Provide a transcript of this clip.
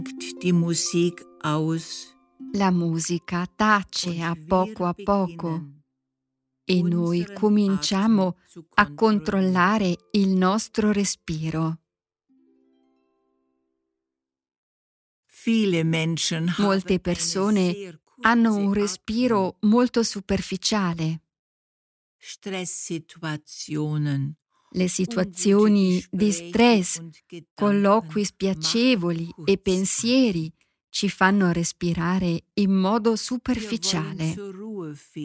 Die Musik aus. La musica tace a poco e noi cominciamo a controllare il nostro respiro. Molte persone hanno un respiro molto superficiale. Le situazioni di stress, colloqui spiacevoli e pensieri ci fanno respirare in modo superficiale.